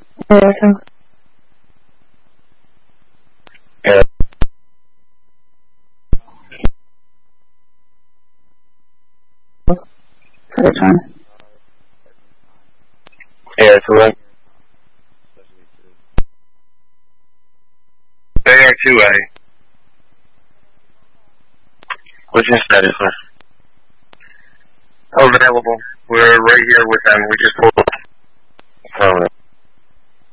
Air. For this one. Air, correct. Air 2A. What's your status, sir? Available. We're right here with them. We just pulled up.